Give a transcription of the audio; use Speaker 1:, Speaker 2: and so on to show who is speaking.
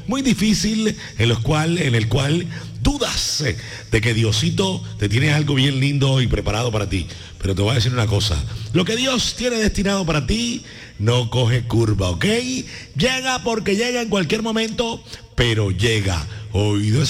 Speaker 1: muy difícil en el cual dudas de que Diosito te tiene algo bien lindo y preparado para ti. Pero te voy a decir una cosa, lo que Dios tiene destinado para ti no coge curva, ¿ok? Llega porque llega en cualquier momento, pero llega. Oído